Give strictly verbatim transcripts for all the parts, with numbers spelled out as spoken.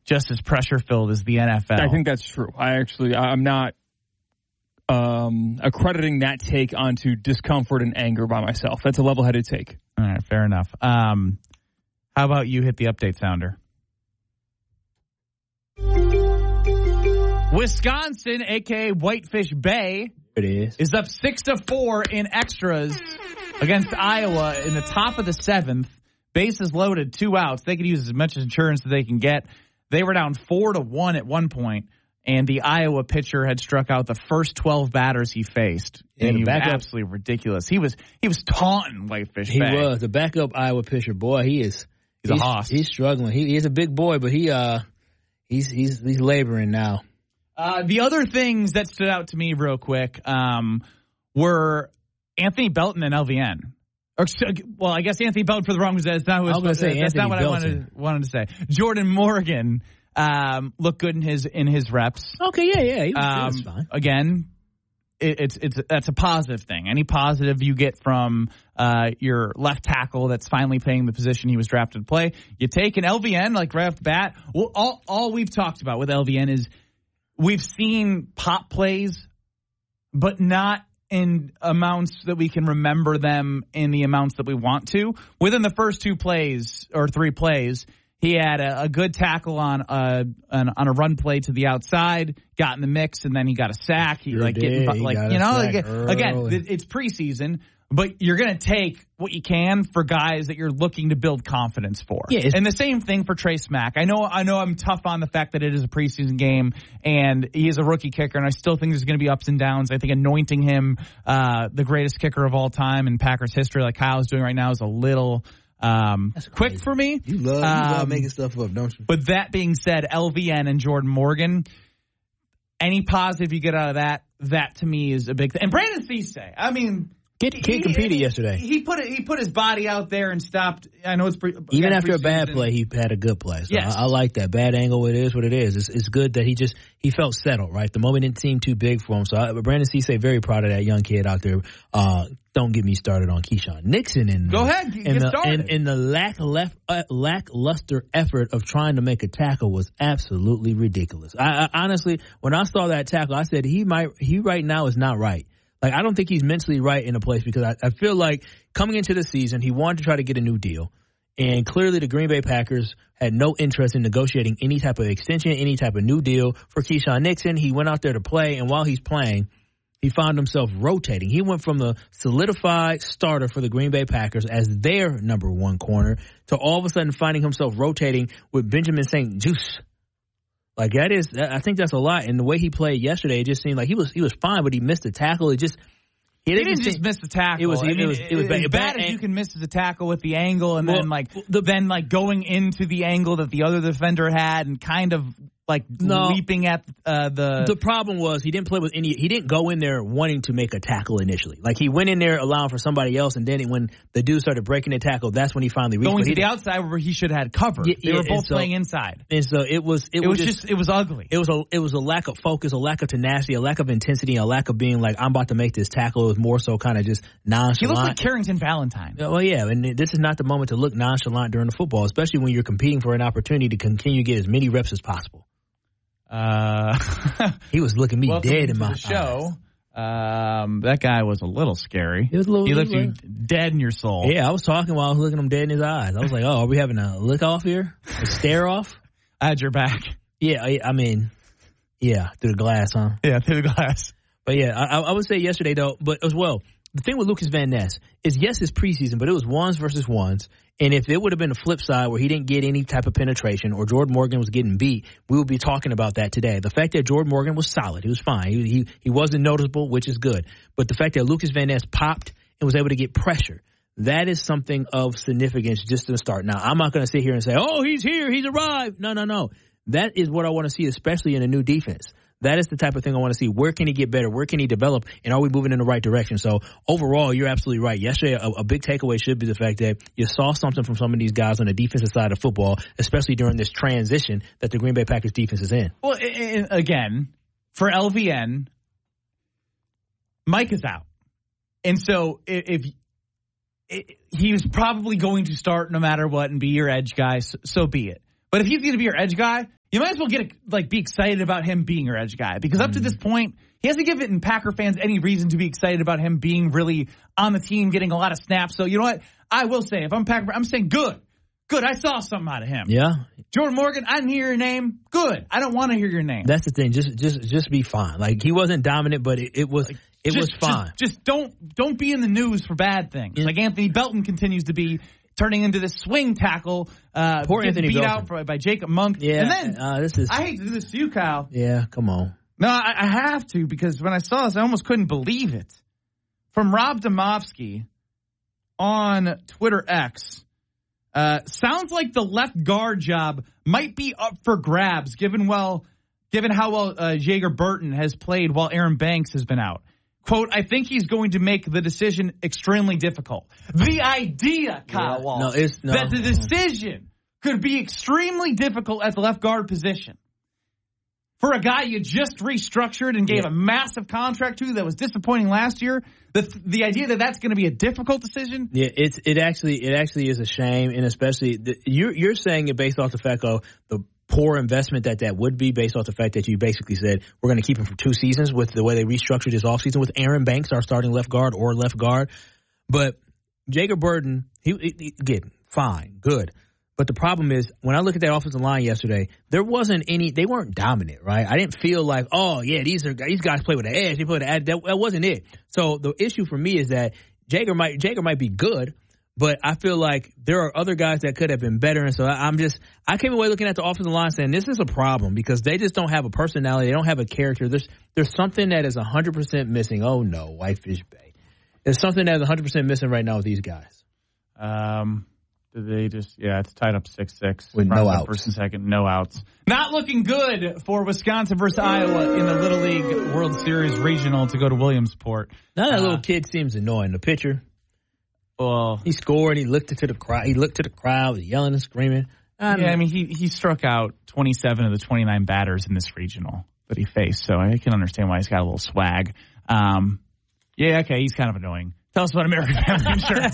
just as pressure-filled as the N F L. I think that's true. I actually, I'm not um, accrediting that take onto discomfort and anger by myself. That's a level-headed take. All right, fair enough. Um, how about you hit the update sounder? Wisconsin, a k a. Whitefish Bay, it is. is up six to four in extras against Iowa in the top of the seventh. Bases loaded, two outs. They could use as much insurance as they can get. They were down four to one at one point, and the Iowa pitcher had struck out the first twelve batters he faced. Yeah, and he was backup, absolutely ridiculous. He was he was taunting Whitefish he Bay. He was the backup Iowa pitcher. Boy, he is. He's, he's a hoss. He's struggling. He, he's a big boy, but he uh he's he's he's laboring now. Uh, the other things that stood out to me real quick um, were Anthony Belton and L V N. Or, well, I guess Anthony Belton for the wrong reason. That's not who I was going to say. That's Anthony not what Belton. I wanted, wanted to say. Jordan Morgan um, looked good in his in his reps. Okay, yeah, yeah, he was, um, he was fine. Again, it, it's it's that's a positive thing. Any positive you get from uh, your left tackle that's finally playing the position he was drafted to play, you take an L V N like right off the bat. Well, all all we've talked about with L V N is we've seen pop plays, but not in amounts that we can remember them in the amounts that we want to. Within the first two plays or three plays, he had a, a good tackle on a an, on a run play to the outside, got in the mix, and then he got a sack. He sure like did. getting He like got you know sack like, again, it's preseason. But you're going to take what you can for guys that you're looking to build confidence for. Yeah, and the same thing for Trace Mack. I know I know I'm tough on the fact that it is a preseason game and he is a rookie kicker, and I still think there's going to be ups and downs. I think anointing him uh, the greatest kicker of all time in Packers history, like Kyle's doing right now, is a little um, quick for me. You love, you um, love making stuff up, don't you? But that being said, L V N and Jordan Morgan, any positive you get out of that, that to me is a big thing. And Brandon Cisse, I mean... Kid, kid competed he, yesterday. He put it, he put his body out there and stopped. I know it's pre, even after a bad play, he had a good play. So yes. I, I like that bad angle. It is what it is. It's, it's good that he just he felt settled. Right, the moment didn't seem too big for him. So I, Brandon Cisse, very proud of that young kid out there. Uh, don't get me started on Keyshawn Nixon and go ahead, get and the, started. And, and the lack left uh, lackluster effort of trying to make a tackle was absolutely ridiculous. I, I honestly, when I saw that tackle, I said he might he right now is not right. Like, I don't think he's mentally right in a place because I, I feel like coming into the season, he wanted to try to get a new deal. And clearly the Green Bay Packers had no interest in negotiating any type of extension, any type of new deal for Keyshawn Nixon. He went out there to play, and while he's playing, he found himself rotating. He went from the solidified starter for the Green Bay Packers as their number one corner to all of a sudden finding himself rotating with Benjamin Saint-Juste. Like, that is, I think that's a lot. And the way he played yesterday, it just seemed like he was he was fine, but he missed a tackle. It just he didn't, didn't just miss the tackle. It was I it mean, was it was as bad, bad bad as you can miss the tackle with the angle, and well, then like the, then like going into the angle that the other defender had, and kind of like no, leaping at uh, the. The problem was he didn't play with any. He didn't go in there wanting to make a tackle initially. Like, he went in there allowing for somebody else, and then when the dude started breaking the tackle, that's when he finally reached going to he the outside where he should have had cover. Yeah, they yeah, were both so, playing inside, and so it was. It, it was, was just, just. It was ugly. It was a. It was a lack of focus, a lack of tenacity, a lack of intensity, a lack of being like, I'm about to make this tackle. It was more so kind of just nonchalant. He looked like Carrington Valentine. Well, yeah, and this is not the moment to look nonchalant during the football, especially when you're competing for an opportunity to continue to get as many reps as possible. Uh, he was looking me welcome dead to in my the show. Um, that guy was a little scary. It was a little, he looked little, you dead in your soul. Yeah, I was talking while I was looking him dead in his eyes. I was like, "Oh, are we having a lick off here? A stare off?" I had your back. Yeah, I, I mean, yeah, through the glass, huh? Yeah, through the glass. But yeah, I, I would say yesterday though, but as well, the thing with Lucas Van Ness is, yes, it's preseason, but it was ones versus ones. And if it would have been the flip side where he didn't get any type of penetration or Jordan Morgan was getting beat, we would be talking about that today. The fact that Jordan Morgan was solid, he was fine. He, he, he wasn't noticeable, which is good. But the fact that Lucas Van Ness popped and was able to get pressure, that is something of significance just to start. Now, I'm not going to sit here and say, oh, he's here, he's arrived. No, no, no. That is what I want to see, especially in a new defense. That is the type of thing I want to see. Where can he get better? Where can he develop? And are we moving in the right direction? So overall, you're absolutely right. Yesterday, a, a big takeaway should be the fact that you saw something from some of these guys on the defensive side of football, especially during this transition that the Green Bay Packers defense is in. Well, and again, for L V N, Mike is out. And so if, if he was probably going to start no matter what and be your edge guy, so, so be it. But if he's going to be your edge guy, you might as well get like be excited about him being your edge guy because up mm. to this point, he hasn't given Packer fans any reason to be excited about him being really on the team, getting a lot of snaps. So you know what? I will say, if I'm Packer, I'm saying good. Good. I saw something out of him. Yeah. Jordan Morgan, I didn't hear your name. Good. I don't want to hear your name. That's the thing. Just just just be fine. Like he wasn't dominant, but it, it was like, it just, was fine. Just, just don't don't be in the news for bad things. Yeah. Like Anthony Belton continues to be turning into this swing tackle. Uh, Poor Anthony beat Belton. out by, by Jacob Monk. Yeah. And then uh, this is. I hate to do this to you, Kyle. Yeah. Come on. No, I, I have to because when I saw this, I almost couldn't believe it. From Rob Domofsky on Twitter X. Uh, sounds like the left guard job might be up for grabs, given well, given how well uh, Jager Burton has played while Aaron Banks has been out. Quote, I think he's going to make the decision extremely difficult. The idea, Kyle yeah, Walsh, no, it's, no. that the decision could be extremely difficult at the left guard position. For a guy you just restructured and gave yeah. a massive contract to that was disappointing last year, the the idea that that's going to be a difficult decision. Yeah, it's it actually it actually is a shame, and especially the, you're you're saying it based off the fact of the poor investment that that would be, based off the fact that you basically said we're going to keep him for two seasons with the way they restructured his offseason with Aaron Banks, our starting left guard or left guard. But Jager Burton, he, he again, fine, good. But the problem is, when I look at that offensive line yesterday, there wasn't any, they weren't dominant, right? I didn't feel like, oh, yeah, these are these guys play with an edge. They play with an edge. That, that wasn't it. So the issue for me is that Jager might Jager might be good, but I feel like there are other guys that could have been better. And so I, I'm just, I came away looking at the offensive line saying, this is a problem because they just don't have a personality. They don't have a character. There's there's something that is one hundred percent missing. Oh, no, Whitefish Bay. There's something that is one hundred percent missing right now with these guys. Um... They just, yeah, it's tied up six six. With no outs. First and second, no outs. Not looking good for Wisconsin versus Iowa in the Little League World Series Regional to go to Williamsport. Now that uh, little kid seems annoying. The pitcher, well, he scored. He looked to the crowd. He looked to the crowd, yelling and screaming. I yeah, I mean, he, he struck out twenty-seven of the twenty-nine batters in this regional that he faced, so I can understand why he's got a little swag. Um, yeah, okay, he's kind of annoying. Tell us about American Family Insurance.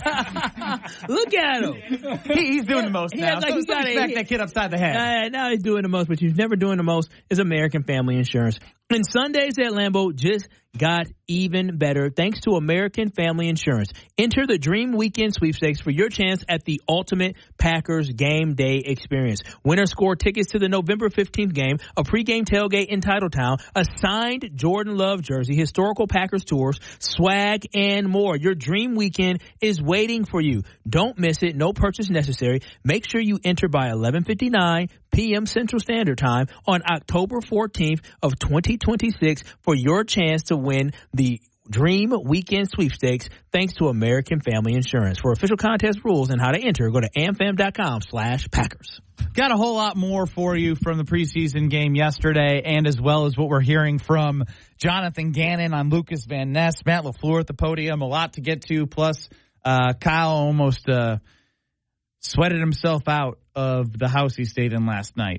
Look at him. He, he's doing the most he now. Like so, he got smack that kid upside the head. Uh, now he's doing the most, but he's never doing the most is American Family Insurance. And Sundays at Lambeau just got even better thanks to American Family Insurance. Enter the Dream Weekend Sweepstakes for your chance at the ultimate Packers game day experience. Winners score tickets to the November fifteenth game, a pregame tailgate in Titletown, a signed Jordan Love jersey, historical Packers tours, swag, and more. Your Dream Weekend is waiting for you. Don't miss it. No purchase necessary. Make sure you enter by eleven fifty-nine p.m. Central Standard Time on October fourteenth of twenty twenty-six for your chance to win the Dream Weekend Sweepstakes thanks to American Family Insurance. For official contest rules and how to enter, go to amfam.com slash Packers. Got a whole lot more for you from the preseason game yesterday, and as well as what we're hearing from Jonathan Gannon on Lucas Van Ness, Matt LaFleur at the podium. A lot to get to, plus uh, Kyle almost uh, sweated himself out of the house he stayed in last night.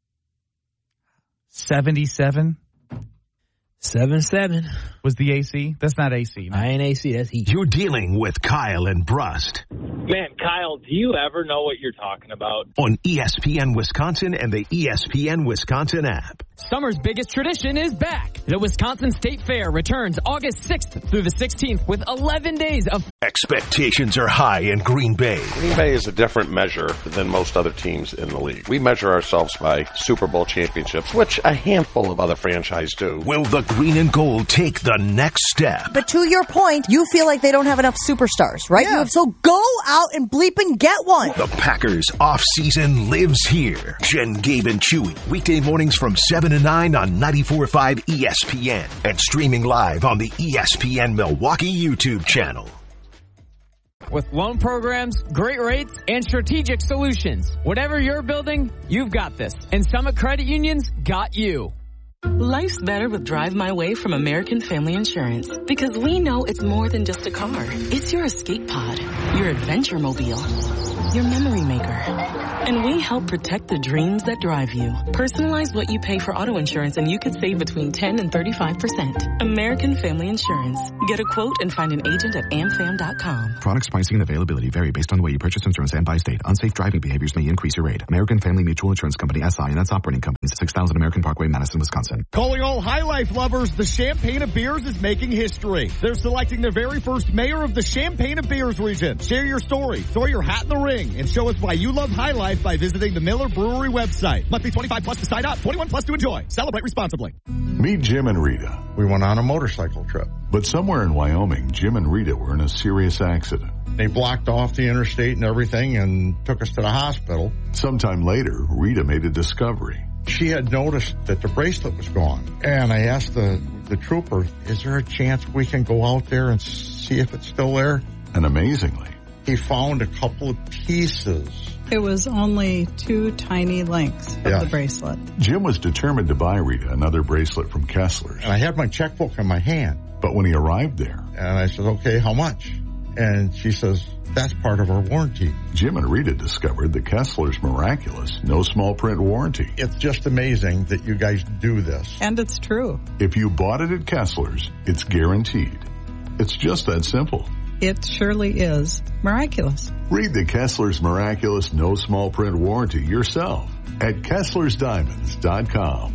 seventy-seven Seven seven was the A C. That's not A C. I ain't A C. That's heat. You're dealing with Kyle and Brust. Man, Kyle, do you ever know what you're talking about? On E S P N Wisconsin and the E S P N Wisconsin app. Summer's biggest tradition is back. The Wisconsin State Fair returns August sixth through the sixteenth with eleven days of... Expectations are high in Green Bay. Green Bay is a different measure than most other teams in the league. We measure ourselves by Super Bowl championships, which a handful of other franchises do. Will the green and gold take the next step? But to your point, you feel like they don't have enough superstars, right? Yeah. You, so go out and bleep and get one. The Packers off-season lives here. Jen, Gabe, and Chewy. Weekday mornings from seven to nine on ninety-four point five E S P N. And streaming live on the E S P N Milwaukee YouTube channel. With loan programs, great rates, and strategic solutions. Whatever you're building, you've got this. And Summit Credit Union's got you. Life's better with Drive My Way from American Family Insurance. Because we know it's more than just a car. It's your escape pod, your adventure mobile. your memory maker. And we help protect the dreams that drive you. Personalize what you pay for auto insurance and you could save between ten and thirty-five percent. American Family Insurance. Get a quote and find an agent at a m fam dot com. Products, pricing, and availability vary based on the way you purchase insurance and by state. Unsafe driving behaviors may increase your rate. American Family Mutual Insurance Company, S I and its operating companies, six thousand American Parkway, Madison, Wisconsin. Calling all High Life lovers, the Champaign of Beers is making history. They're selecting their very first mayor of the Champaign of Beers region. Share your story, throw your hat in the ring, and show us why you love High Life by visiting the Miller Brewery website. Must be twenty-five plus to sign up, twenty-one plus to enjoy. Celebrate responsibly. Meet Jim and Rita. We went on a motorcycle trip. But somewhere in Wyoming, Jim and Rita were in a serious accident. They blocked off the interstate and everything and took us to the hospital. Sometime later, Rita made a discovery. She had noticed that the bracelet was gone. And I asked the, the trooper, is there a chance we can go out there and see if it's still there? And amazingly, he found a couple of pieces. It was only two tiny links of yeah. the bracelet. Jim was determined to buy Rita another bracelet from Kessler's. And I had my checkbook in my hand. But when he arrived there, and I said, okay, how much? And she says, that's part of our warranty. Jim and Rita discovered the Kessler's miraculous no small print warranty. It's just amazing that you guys do this. And it's true. If you bought it at Kessler's, it's guaranteed. It's just that simple. It surely is miraculous. Read the Kessler's Miraculous No Small Print Warranty yourself at Kesslers Diamonds dot com.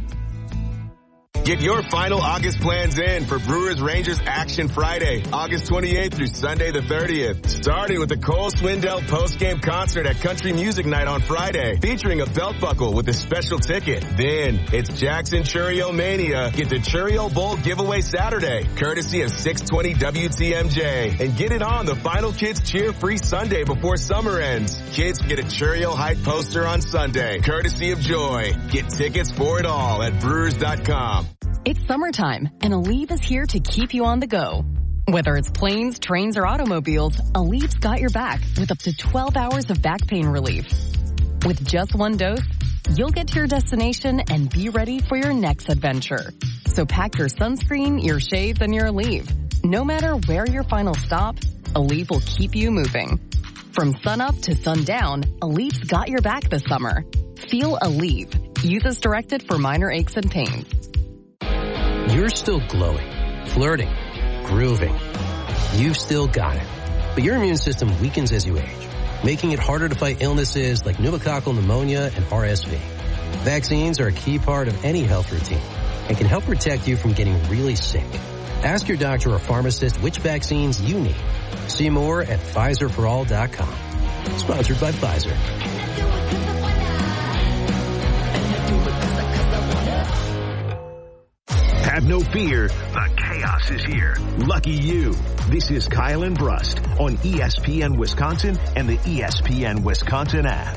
Get your final August plans in for Brewers Rangers Action Friday, August twenty-eighth through Sunday the thirtieth. Starting with the Cole Swindell postgame concert at Country Music Night on Friday, featuring a belt buckle with a special ticket. Then it's Jackson Churio Mania. Get the Churio Bowl giveaway Saturday, courtesy of six twenty W T M J. And get it on the Final Kids Cheer Free Sunday before summer ends. Kids get a Churio Hype poster on Sunday, courtesy of Joy. Get tickets for it all at Brewers dot com. It's summertime, and Aleve is here to keep you on the go. Whether it's planes, trains, or automobiles, Aleve's got your back with up to twelve hours of back pain relief. With just one dose, you'll get to your destination and be ready for your next adventure. So pack your sunscreen, your shades, and your Aleve. No matter where your final stop, Aleve will keep you moving. From sunup to sundown, Aleve's got your back this summer. Feel Aleve. Use as directed for minor aches and pains. You're still glowing, flirting, grooving. You've still got it. But your immune system weakens as you age, making it harder to fight illnesses like pneumococcal pneumonia and R S V. Vaccines are a key part of any health routine and can help protect you from getting really sick. Ask your doctor or pharmacist which vaccines you need. See more at Pfizer for all dot com. Sponsored by Pfizer. Have no fear, the chaos is here. Lucky you. This is Kyle and Brust on E S P N Wisconsin and the E S P N Wisconsin app.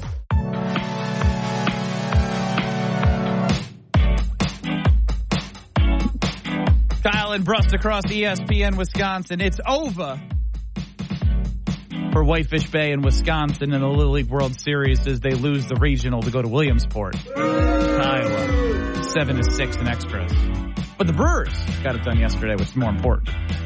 Kyle and Brust across E S P N Wisconsin. It's over for Whitefish Bay in Wisconsin in the Little League World Series as they lose the regional to go to Williamsport, Iowa, seven to six in extras. But the Brewers got it done yesterday, which is more important.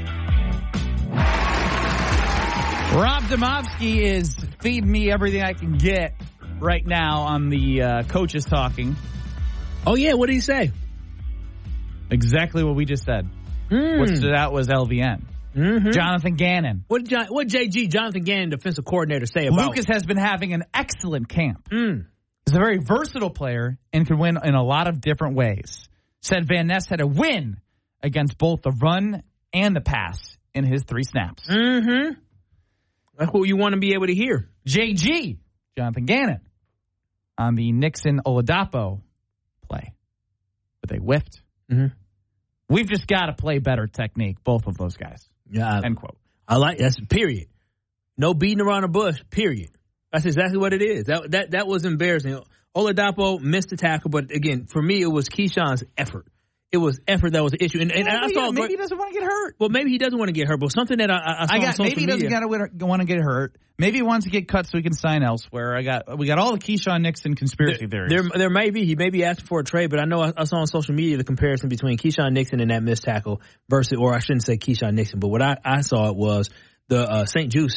Rob Demovsky is feeding me everything I can get right now on the uh, coaches talking. Oh yeah, what did he say? Exactly what we just said. Mm. What stood out was L V N. Mm-hmm. Jonathan Gannon. What did John, what J G, Jonathan Gannon, defensive coordinator, say about Lucas has been having an excellent camp. Mm. He's a very versatile player and can win in a lot of different ways. Said Van Ness had a win against both the run and the pass in his three snaps. Mm-hmm. That's what you want to be able to hear. J G, Jonathan Gannon, on the Nixon Oladapo play. But they whiffed. Mm-hmm. We've just got to play better technique, both of those guys. Yeah. End quote. I like that's period. No beating around the bush, period. That's exactly what it is. That that that was embarrassing. Oladapo missed the tackle, but again, for me, it was Keyshawn's effort. It was effort that was the issue. And, and well, I saw maybe he doesn't want to get hurt. Well, maybe he doesn't want to get hurt. But something that I, I saw I got, on social maybe he doesn't media, gotta want to get hurt. Maybe he wants to get cut so he can sign elsewhere. I got we got all the Keyshawn Nixon conspiracy there, theories. There, there may be he may be asking for a trade, but I know I, I saw on social media the comparison between Keyshawn Nixon and that missed tackle versus, or I shouldn't say Keyshawn Nixon, but what I, I saw it was the uh, Saint Juice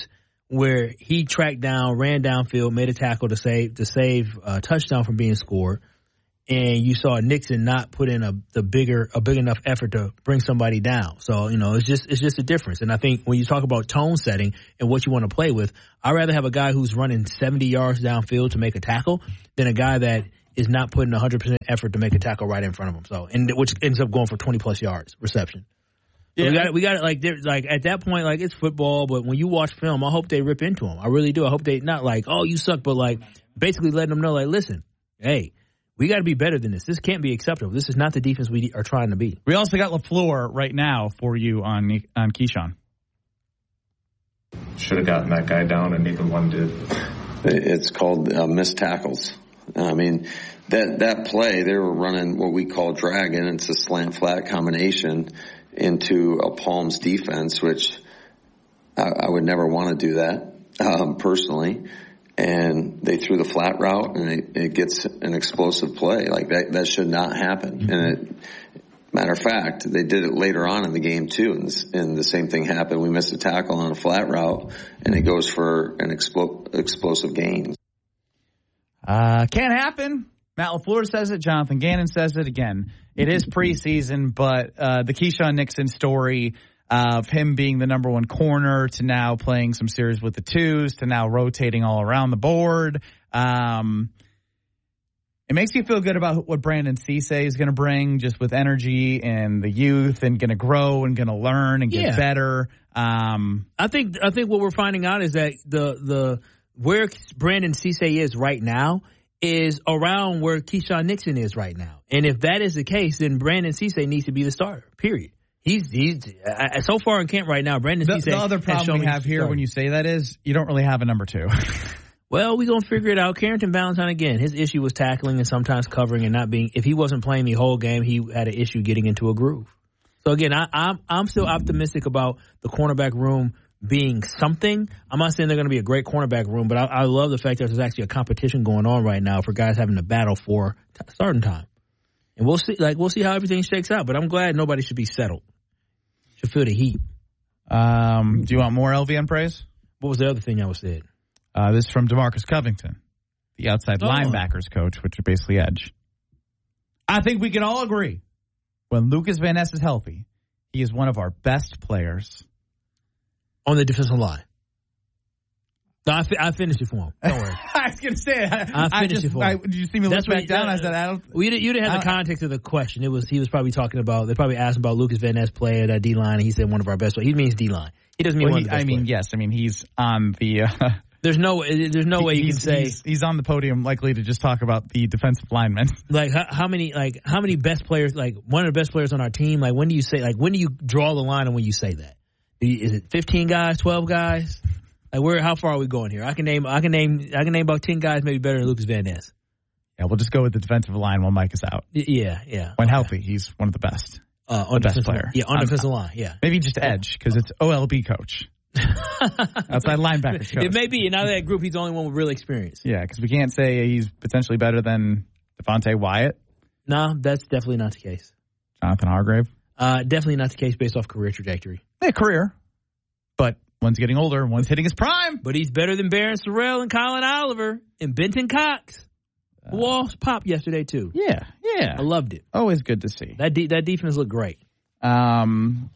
where he tracked down, ran downfield, made a tackle to save to save a touchdown from being scored, and you saw Nixon not put in a the bigger a big enough effort to bring somebody down. So you know it's just it's just a difference. And I think when you talk about tone setting and what you want to play with, I'd rather have a guy who's running seventy yards downfield to make a tackle than a guy that is not putting one hundred percent effort to make a tackle right in front of him. So and which ends up going for twenty plus yards reception. So yeah. we got it. We got it. Like, like at that point, like it's football. But when you watch film, I hope they rip into him. I really do. I hope they not like, oh, you suck, but like basically letting them know, like, listen, hey, we got to be better than this. This can't be acceptable. This is not the defense we are trying to be. We also got LaFleur right now for you on on Keyshawn. Should have gotten that guy down, and neither one did. It's called uh, missed tackles. I mean, that that play, they were running what we call dragon. It's a slant flat combination into a Palms defense, which I, I would never want to do that um, personally. And they threw the flat route, and it, it gets an explosive play. Like that, that should not happen. Mm-hmm. And it, matter of fact, they did it later on in the game too, and, this, and the same thing happened. We missed a tackle on a flat route, and it goes for an explo- explosive gain. Uh, can't happen. Matt LaFleur says it. Jonathan Gannon says it again. It is preseason, but uh, the Keyshawn Nixon story of him being the number one corner to now playing some series with the twos to now rotating all around the board. Um, it makes you feel good about what Brandon Cisse is going to bring, just with energy and the youth, and going to grow and going to learn and get yeah. better. Um, I think I think what we're finding out is that the the where Brandon Cisse is right now is around where Keyshawn Nixon is right now. And if that is the case, then Brandon Cisse needs to be the starter, period. He's he's uh, so far in camp right now, Brandon the, Cisse. The other problem we have here when you say that is you don't really have a number two. Well, we're going to figure it out. Carrington Valentine, again, his issue was tackling and sometimes covering and not being – if he wasn't playing the whole game, he had an issue getting into a groove. So, again, I, I'm I'm still optimistic about the cornerback room being something. I'm not saying they're going to be a great cornerback room, but I, I love the fact that there's actually a competition going on right now for guys having to battle for t- starting time. And we'll see like we'll see how everything shakes out, but I'm glad nobody should be settled. Should feel the heat. Um, do you want more L V N praise? What was the other thing I was said? Uh, this is from DeMarcus Covington, the outside oh. linebackers coach, which are basically edge. I think we can all agree when Lucas Van Ness is healthy, he is one of our best players on the defensive line. No, I, fi- I finished it for him. Don't worry. I was going to say, I, I finished I just, it for I, him. did you see me That's look back you, down? Uh, I said, I don't. Well, you, you didn't have the context of the question. It was he was probably talking about. They probably asked him about Lucas Van Ness play at D line, and he said one of our best. He means D line. He doesn't mean well, one he, of the best I mean, players. yes. I mean, he's on the. Uh, there's no. There's no way you he's, can say he's, he's on the podium, likely to just talk about the defensive linemen. Like how, how many? Like how many best players? Like one of the best players on our team. Like when do you say? Like when do you draw the line? And when you say that, is it fifteen guys, twelve guys? Like where? How far are we going here? I can name. I can name. I can name about ten guys, maybe better than Lucas Van Ness. Yeah, we'll just go with the defensive line while Mike is out. Y- yeah, yeah. When okay. healthy, he's one of the best. Uh, on the best player. Line. Yeah, on um, defensive line. Yeah, maybe just edge because it's O L B coach. Outside linebackers coach. It may be. And out of that group, he's the only one with real experience. Yeah, because we can't say he's potentially better than Devontae Wyatt. No, that's definitely not the case. Jonathan Hargrave. Uh, definitely not the case based off career trajectory. Yeah, career, but. One's getting older, one's hitting his prime. But he's better than Barron Sorrell and Colin Oliver and Benton Cox. Uh, Walls popped yesterday, too. Yeah, yeah. I loved it. Always good to see. That de- that defense looked great. Um,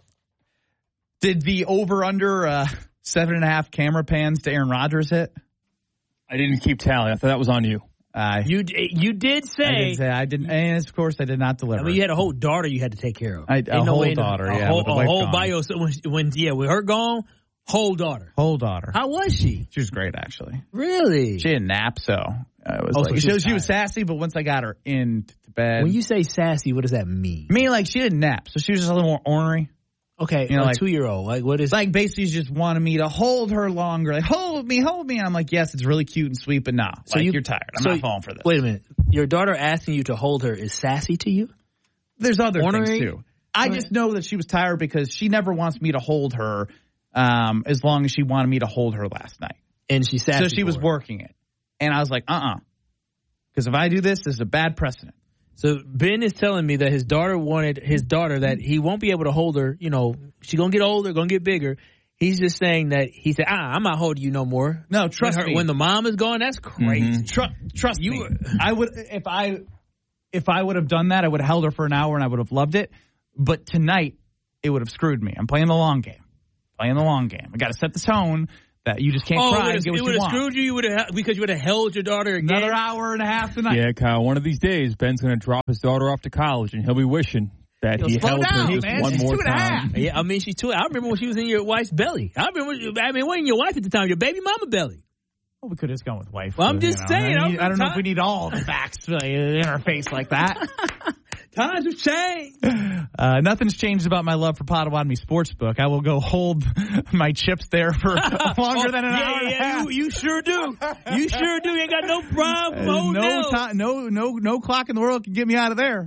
did the over-under uh, seven and a half camera pans to Aaron Rodgers hit? I didn't keep tally. I thought that was on you. Uh, you you did say. I did say I didn't, and of course I did not deliver. I mean, you had a whole daughter you had to take care of. I, a no whole daughter, a yeah. Whole, with a whole bio. When, when, yeah, with her gone, whole daughter. Whole daughter. How was she? She was great, actually. Really? She didn't nap, so it was oh, like, so she, she, was she was sassy, but once I got her into bed. When you say sassy, what does that mean? I mean, like, she didn't nap, so she was just a little more ornery. Okay, you know, a like two-year-old. Like, what is... Like, basically, she just wanted me to hold her longer. Like, hold me, hold me. And I'm like, yes, it's really cute and sweet, but nah. So like, you, you're tired. I'm so not falling for this. Wait a minute. Your daughter asking you to hold her is sassy to you? There's other ornery? things, too. I just know that she was tired because she never wants me to hold her um, as long as she wanted me to hold her last night. And she sassy So she was it. working it. And I was like, uh-uh. Because if I do this, this is a bad precedent. So Ben is telling me that his daughter wanted his daughter that he won't be able to hold her. You know, she's going to get older, going to get bigger. He's just saying that he said, ah, I'm not holding you no more. No, trust when her, me. When the mom is gone, that's crazy. Mm-hmm. Tru- trust you, me. I would if I if I would have done that, I would have held her for an hour and I would have loved it. But tonight, it would have screwed me. I'm playing the long game. Playing the long game. I got to set the tone that you just can't oh, cry and get what you you want. It would have screwed you, you would have, because you would have held your daughter again. Another hour and a half tonight. Yeah, Kyle, one of these days, Ben's going to drop his daughter off to college, and he'll be wishing that He'll he slow held down, her just man. one She's more two and a time. half. Yeah, I mean, she's two. I remember when she was in your wife's belly. I remember, I mean, wasn't your wife at the time, your baby mama belly. Well, we could have just gone with wife. Well, I'm you just know. saying. I, mean, I don't know time. if we need all the facts uh, in our face like that. Times have changed. Uh, nothing's changed about my love for Potawatomi Sportsbook. I will go hold my chips there for longer oh, than an yeah, hour and yeah, a half. You, you sure do. You sure do. You ain't got no problem. Uh, Oh, no, no. time, no, no, no clock in the world can get me out of there.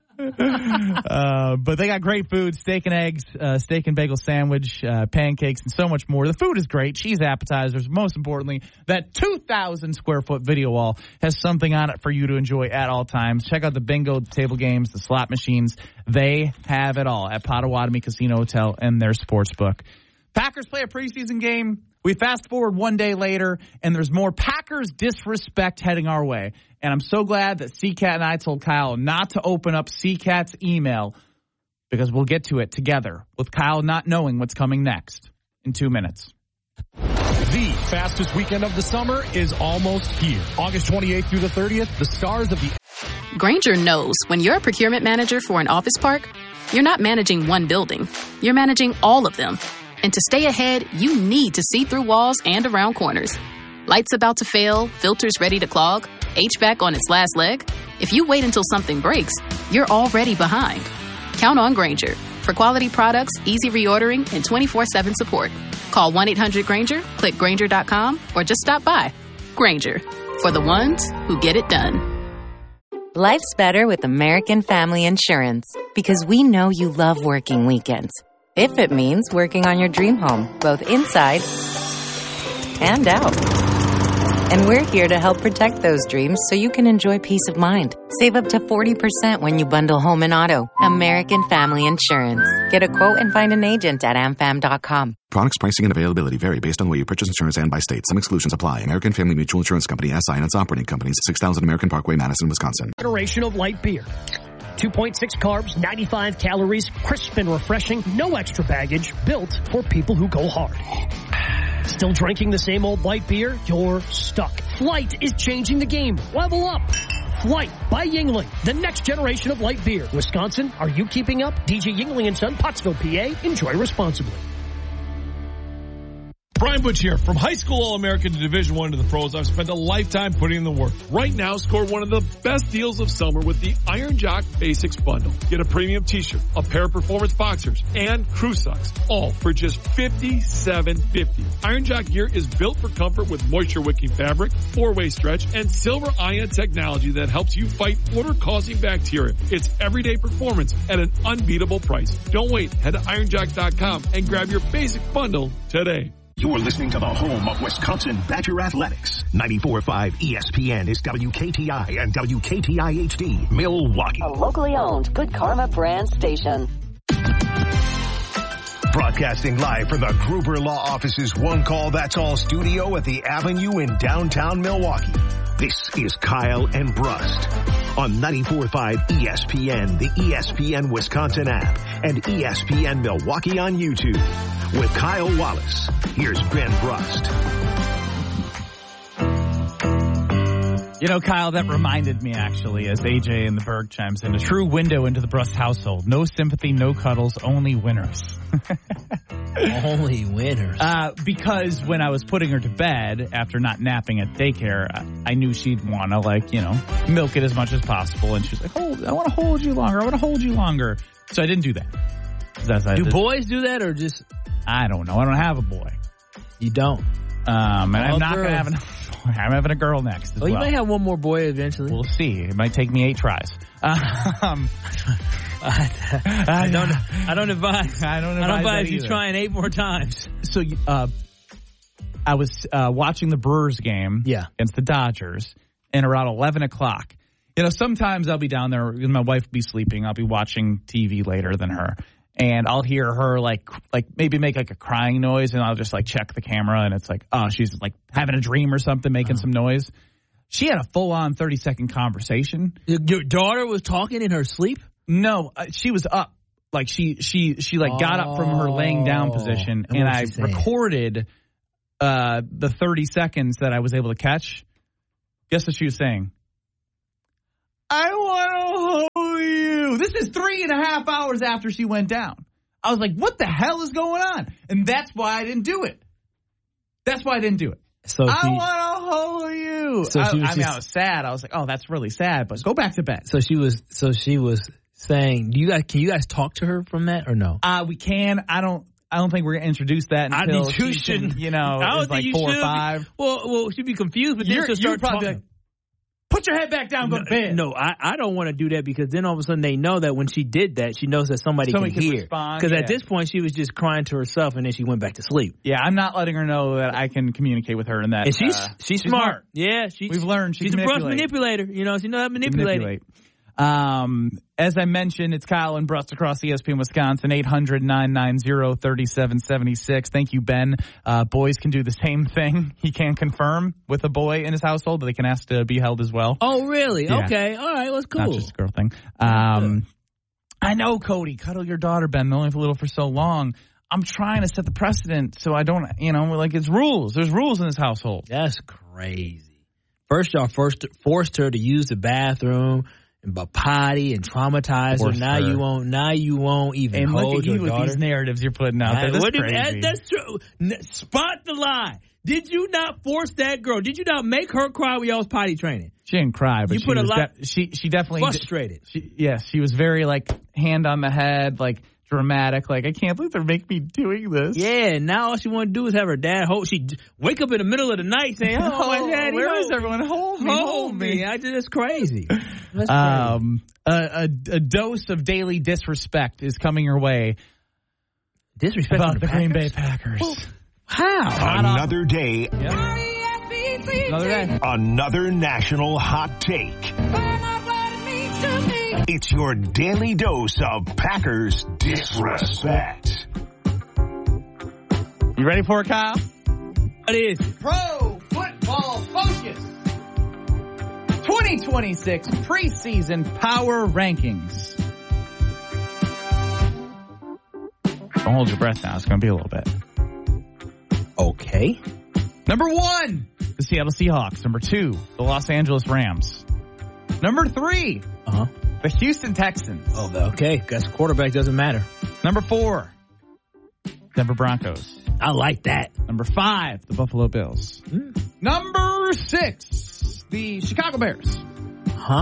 uh, but they got great food, steak and eggs, uh, steak and bagel sandwich, uh, pancakes, and so much more. The food is great. Cheese appetizers. Most importantly, that two thousand square foot video wall has something on it for you to enjoy at all times. Check out the bingo, the table games, the slot machines. They have it all at Potawatomi Casino Hotel and their sports book. Packers play a preseason game. We fast forward one day later, and there's more Packers disrespect heading our way. And I'm so glad that C-Cat and I told Kyle not to open up C-Cat's email because we'll get to it together with Kyle not knowing what's coming next in two minutes. The fastest weekend of the summer is almost here. August twenty-eighth through the thirtieth, the stars of the... Grainger knows when you're a procurement manager for an office park, you're not managing one building. You're managing all of them. And to stay ahead, you need to see through walls and around corners. Lights about to fail, filters ready to clog, H V A C on its last leg. If you wait until something breaks, you're already behind. Count on Grainger for quality products, easy reordering, and twenty-four seven support. Call one eight hundred Grainger, click Grainger dot com, or just stop by. Grainger, for the ones who get it done. Life's better with American Family Insurance because we know you love working weekends. If it means working on your dream home, both inside and out. And we're here to help protect those dreams so you can enjoy peace of mind. Save up to forty percent when you bundle home and auto. American Family Insurance. Get a quote and find an agent at a m fam dot com. Products, pricing, and availability vary based on the way you purchase insurance and by state. Some exclusions apply. American Family Mutual Insurance Company, S I and its operating companies, six thousand American Parkway, Madison, Wisconsin. Generation of light beer. two point six carbs, ninety-five calories, crisp and refreshing, no extra baggage, built for people who go hard. Still drinking the same old light beer? You're stuck. Flight is changing the game. Level up. Flight by Yuengling, the next generation of light beer. Wisconsin, are you keeping up? D J Yuengling and Son, Pottsville, P A. Enjoy responsibly. Brian Butch here. From high school All-American to Division One to the pros, I've spent a lifetime putting in the work. Right now, score one of the best deals of summer with the Iron Jock Basics Bundle. Get a premium t-shirt, a pair of performance boxers, and crew socks, all for just fifty-seven fifty. Iron Jock gear is built for comfort with moisture-wicking fabric, four-way stretch, and silver ion technology that helps you fight odor-causing bacteria. It's everyday performance at an unbeatable price. Don't wait. Head to iron jock dot com and grab your basic bundle today. You're listening to the home of Wisconsin Badger Athletics. ninety-four point five E S P N is W K T I and W K T I H D, Milwaukee. A locally owned Good Karma brand station. Broadcasting live from the Gruber Law Office's One Call That's All studio at the Avenue in downtown Milwaukee. This is Kyle and Brust on ninety-four point five E S P N, the E S P N Wisconsin app, and E S P N Milwaukee on YouTube. With Kyle Wallace, here's Ben Brust. You know, Kyle, that reminded me, actually, as A J in the Berg chimes in, a true window into the Brust household. No sympathy, no cuddles, only winners. Only winners. Uh, because when I was putting her to bed after not napping at daycare, I, I knew she'd want to, like, you know, milk it as much as possible. And she was like, hold, I want to hold you longer. I want to hold you longer. So I didn't do that. That's, do I, boys do that or just... I don't know. I don't have a boy. You don't? Um, and All I'm not going to have girls. an... I'm having a girl next as well. well. You may have one more boy eventually. We'll see. It might take me eight tries. Um, I, I don't. I don't advise. I don't advise, I don't advise you either. trying eight more times. So, uh, I was uh, watching the Brewers game yeah. against the Dodgers, and around eleven o'clock. You know, sometimes I'll be down there, and my wife will be sleeping. I'll be watching T V later than her. and I'll hear her like like maybe make like a crying noise, and I'll just like check the camera, and it's like, oh, she's like having a dream or something, making oh. some noise. She had a full on thirty second conversation. Your daughter was talking in her sleep? No, uh, she was up. Like she she she like oh. got up from her laying down position, and, and I recorded uh, the thirty seconds that I was able to catch. Guess what she was saying? I want to hold you. This is three and a half hours after she went down. I was like, what the hell is going on? And that's why I didn't do it. That's why I didn't do it. So I she, want to hold you. So I, she was I mean, just, I was sad. I was like, oh, that's really sad, but go back to bed. So she was, so she was saying, do you guys, can you guys talk to her from that or no? Uh, we can. I don't, I don't think we're going to introduce that until I, you shouldn't, you know, I it's like four or five. Be, well, well, she'd be confused, but then you're, she'll start probably talking. Like, put your head back down, go no, to bed. No, I, I don't want to do that because then all of a sudden they know that when she did that, she knows that somebody, somebody can, can hear. Because yeah. at this point, she was just crying to herself and then she went back to sleep. Yeah, I'm not letting her know that I can communicate with her in that. And she's uh, she's, she's smart. smart. Yeah, she's, we've learned she she's can a brush manipulate. manipulator. You know, she knows how to manipulate. manipulate. Um, as I mentioned, it's Kyle and Brust across E S P N Wisconsin, eight hundred, nine nine zero, three seven seven six. Thank you, Ben. Uh, boys can do the same thing. He can confirm with a boy in his household, but they can ask to be held as well. Oh, really? Yeah. Okay. All right. Well, that's cool. Not just a girl thing. Um, I know, Cody. Cuddle your daughter, Ben. Only for a little for so long. I'm trying to set the precedent so I don't, you know, like it's rules. There's rules in this household. That's crazy. First, y'all first forced her to use the bathroom and potty and traumatize her. Now her. you won't. Now you won't even and hold look at your you with daughter. These narratives you're putting out there. That's what crazy. That, that's true. Spot the lie. Did you not force that girl? Did you not make her cry when y'all was potty training? She didn't cry, but you she put was a lot. De- she she definitely frustrated. Did, she, yes, she was very like hand on the head, like dramatic. Like I can't believe they're making me doing this. Yeah, now all she want to do is have her dad hold. She wake up in the middle of the night saying, "Oh, oh my daddy, where hold is everyone? Hold me, hold, hold me." me. I just that's crazy. That's um, crazy. A, a, a dose of daily disrespect is coming your way. Disrespect about the, the Green Bay Packers. Well, how? Another day. Yep. Another day. Another national hot take. It's your daily dose of Packers disrespect. You ready for it, Kyle? It is Pro Football Focus twenty twenty-six preseason power rankings. Don't hold your breath now. It's going to be a little bit. Okay. Number one, the Seattle Seahawks. Number two, the Los Angeles Rams. Number three, uh-huh. the Houston Texans. Oh, okay. Guess quarterback doesn't matter. Number four, Denver Broncos. I like that. Number five, the Buffalo Bills. Mm. Number six, the Chicago Bears. Huh?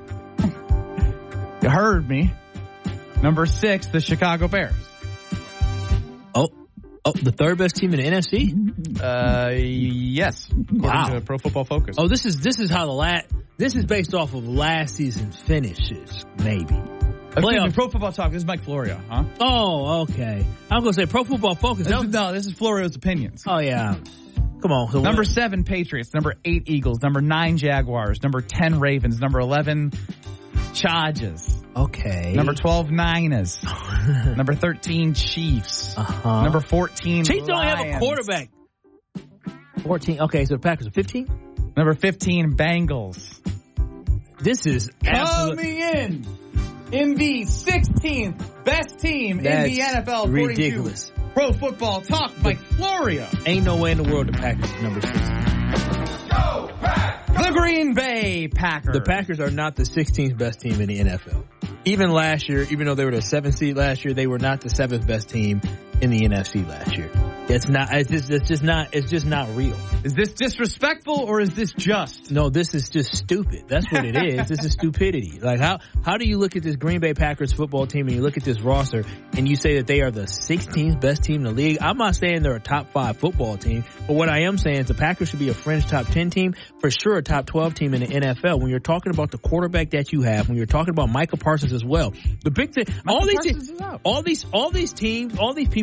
You heard me. Number six, the Chicago Bears. Oh, oh, the third best team in the N F C? Uh, yes. According wow. to Pro Football Focus. Oh, this is this is how the last. This is based off of last season's finishes, maybe. Playoff. Pro Football Talk. This is Mike Florio, huh? Oh, okay. I was going to say Pro Football Focus. This is, no, this is Florio's opinions. Oh, yeah. Come on. So number what? seven, Patriots. Number eight, Eagles. Number nine, Jaguars. Number ten, Ravens. Number eleven, Chargers. Okay. Number twelve, Niners. Number thirteen, Chiefs. Uh-huh. Number fourteen, Chiefs don't Lions. have a quarterback. fourteen. Okay, so the Packers are fifteen? Number fifteen, Bengals. This is coming in in the sixteenth best team That's in the N F L according ridiculous. to Pro Football Talk, Mike Florio. Ain't no way in the world the Packers are number six. Go Packers! The Green Bay Packers. The Packers are not the sixteenth best team in the N F L. Even last year, even though they were the seventh seed last year, they were not the seventh best team in the N F C last year. It's not. It's just, it's just not. It's just not real. Is this disrespectful or is this just? No, this is just stupid. That's what it is. This is stupidity. Like how how do you look at this Green Bay Packers football team and you look at this roster and you say that they are the sixteenth best team in the league? I'm not saying they're a top five football team, but what I am saying is the Packers should be a fringe top ten team, for sure a top twelve team in the N F L. When you're talking about the quarterback that you have, when you're talking about Micah Parsons as well, the big thing, all these, all these, all these teams, all these people.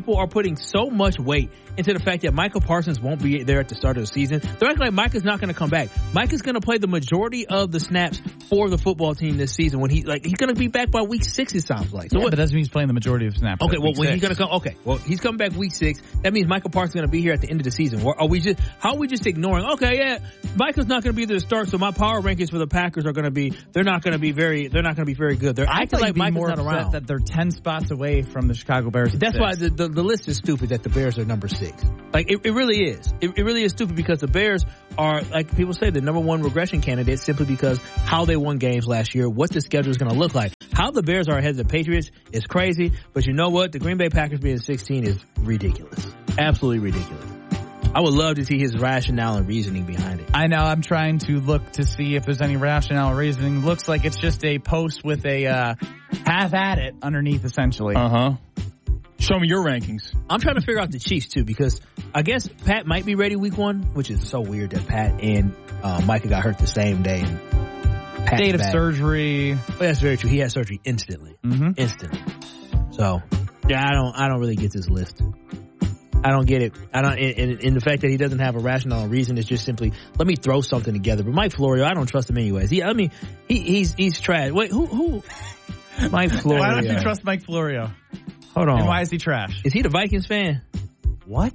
people are putting so much weight into the fact that Michael Parsons won't be there at the start of the season. They're acting like Micah's not going to come back. Micah's going to play the majority of the snaps for the football team this season. When he like he's going to be back by week six, it sounds like. So yeah, what, but that doesn't mean he's playing the majority of snaps. Okay, well, when six. he's going to come, okay, well, he's coming back week six. That means Michael Parsons is going to be here at the end of the season. Or are we just how are we just ignoring? Okay, yeah, Michael's not going to be there to start, so my power rankings for the Packers are going to be they're not going to be very they're not going to be very good. They're I acting feel like like Michael's more not around. That they're ten spots away from the Chicago Bears. That's six. why the, the the list is stupid that the Bears are number six. Like it, it really is. It, it really is stupid because the Bears are, like people say, the number one regression candidate simply because how they won games last year, what the schedule is going to look like. How the Bears are ahead of the Patriots is crazy, but you know what? The Green Bay Packers being sixteen is ridiculous. Absolutely ridiculous. I would love to see his rationale and reasoning behind it. I know. I'm trying to look to see if there's any rationale or reasoning. Looks like it's just a post with a uh, have at it underneath, essentially. Uh huh. Show me your rankings. I'm trying to figure out the Chiefs, too, because I guess Pat might be ready week one, which is so weird that Pat and uh, Micah got hurt the same day. And Pat's Date of back. surgery. Well, that's very true. He had surgery instantly. Mm-hmm. Instantly. So, yeah, I don't I don't really get this list. I don't get it. I don't, and, and the fact that he doesn't have a rational reason is just simply, let me throw something together. But Mike Florio, I don't trust him anyways. He, I mean, he, he's, he's trash. Wait, who, who? Mike Florio. Why don't you trust Mike Florio? Hold on. And why is he trash? Is he the Vikings fan? What?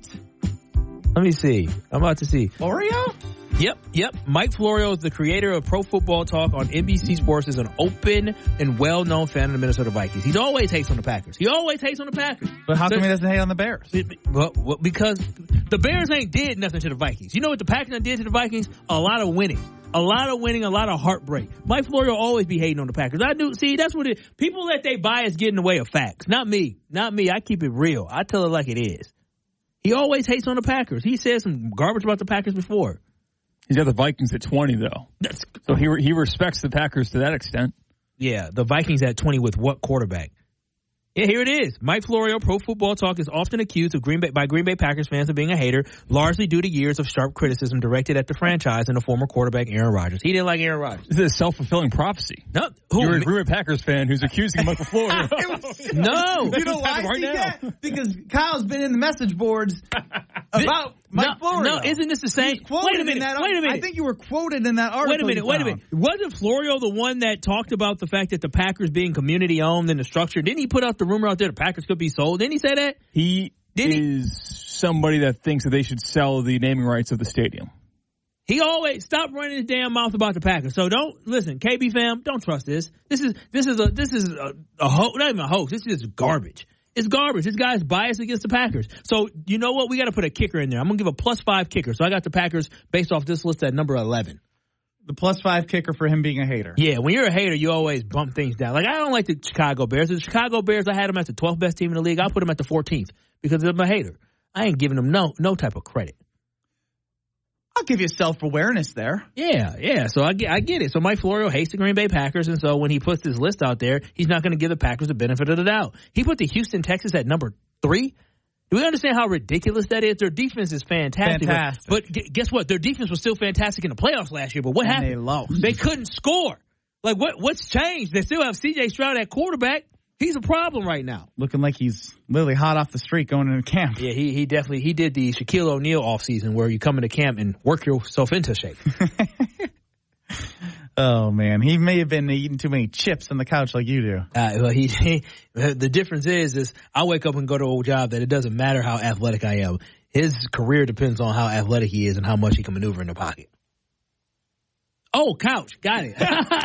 Let me see. I'm about to see. Florio? Yep, yep. Mike Florio is the creator of Pro Football Talk on N B C Sports, is an open and well-known fan of the Minnesota Vikings. He always hates on the Packers. He always hates on the Packers. But how so, come he doesn't hate on the Bears? Well, well, because the Bears ain't did nothing to the Vikings. You know what the Packers did to the Vikings? A lot of winning. A lot of winning, a lot of heartbreak. Mike Florio always be hating on the Packers. I do. See, that's what it, people let their bias get in the way of facts. Not me. Not me. I keep it real. I tell it like it is. He always hates on the Packers. He said some garbage about the Packers before. He's got the Vikings at twenty, though. That's, so he he respects the Packers to that extent. Yeah, the Vikings at twenty with what quarterback? Yeah, here it is. Mike Florio, Pro Football Talk, is often accused of Green Bay by Green Bay Packers fans of being a hater, largely due to years of sharp criticism directed at the franchise and the former quarterback Aaron Rodgers. He didn't like Aaron Rodgers. This is a self-fulfilling prophecy. No, who? You're a Green Bay Packers fan who's accusing Michael Florio. No. You know why? Right now. Yeah, because Kyle's been in the message boards about Mike no, Florio. No, isn't this the same? Wait a minute. That, wait a minute. I think you were quoted in that article. Wait a minute. Wait a minute. Wasn't Florio the one that talked about the fact that the Packers being community owned and the structure? Didn't he put out the rumor out there the Packers could be sold? Didn't he say that? He Did is he? somebody that thinks that they should sell the naming rights of the stadium. He always stop running his damn mouth about the Packers. So don't listen, K B fam. Don't trust this. This is this is a this is a, a hoax. Not even a hoax. This is garbage. It's garbage. This guy's biased against the Packers. So you know what? We got to put a kicker in there. I'm gonna give a plus five kicker. So I got the Packers based off this list at number eleven. The plus five kicker for him being a hater. Yeah, when you're a hater, you always bump things down. Like, I don't like the Chicago Bears. The Chicago Bears, I had them as the twelfth best team in the league. I put them at the fourteenth because I'm a hater. I ain't giving them no no type of credit. I'll give you self-awareness there. Yeah, yeah. So I get, I get it. So Mike Florio hates the Green Bay Packers, and so when he puts this list out there, he's not going to give the Packers the benefit of the doubt. He put the Houston Texans at number three. Do we understand how ridiculous that is? Their defense is fantastic. Fantastic. But, but guess what? Their defense was still fantastic in the playoffs last year. But what and happened? They lost. They couldn't score. Like, what? what's changed? They still have C J Stroud at quarterback. He's a problem right now. Looking like he's literally hot off the street going into camp. Yeah, he he definitely he did the Shaquille O'Neal offseason where you come into camp and work yourself into shape. Oh, man. He may have been eating too many chips on the couch like you do. Uh, well, he, he the difference is, is I wake up and go to a job that it doesn't matter how athletic I am. His career depends on how athletic he is and how much he can maneuver in the pocket. Oh, couch. Got it.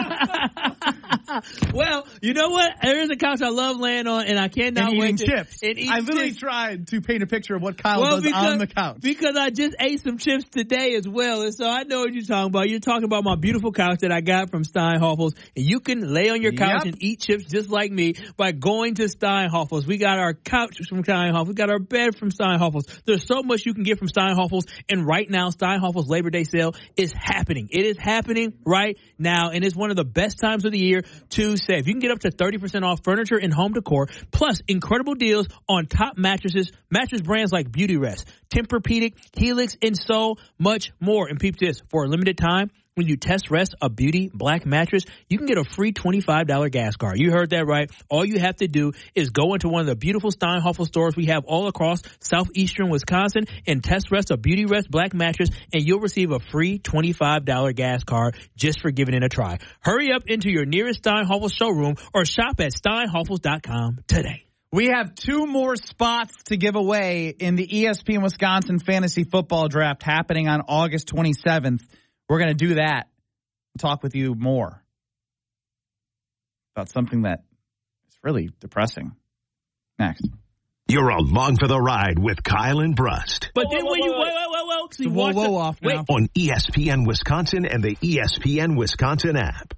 Well, you know what? There is a couch I love laying on, and I cannot and wait eating to chips. And eat I literally chips. tried to paint a picture of what Kyle well, does because, on the couch. Because I just ate some chips today as well, and so I know what you're talking about. You're talking about my beautiful couch that I got from Steinhoffels, and you can lay on your couch Yep. and eat chips just like me by going to Steinhoffels. We got our couch from Steinhoffels. We got our bed from Steinhoffels. There's so much you can get from Steinhoffels, and right now, Steinhoffels Labor Day sale is happening. It is happening right now, and it's one of the best times of the year to save. You can get up to thirty percent off furniture and home decor, plus incredible deals on top mattresses, mattress brands like Beauty Rest, Tempur-Pedic, Helix, and so much more. And peep this, for a limited time, When you test rest a Beauty Black mattress, you can get a free twenty-five dollars gas card. You heard that right. All you have to do is go into one of the beautiful Steinhoffel stores we have all across southeastern Wisconsin and test rest a Beauty Rest Black mattress, and you'll receive a free twenty-five dollars gas card just for giving it a try. Hurry up into your nearest Steinhoffel showroom or shop at steinhoffels dot com today. We have two more spots to give away in the E S P N Wisconsin Fantasy Football Draft happening on August twenty-seventh. We're going to do that. Talk with you more about something that is really depressing. Next. You're along for the ride with Kyle and Brust. But then when you whoa, whoa, whoa, whoa, so you whoa, whoa, the, off now. On E S P N Wisconsin and the E S P N Wisconsin app.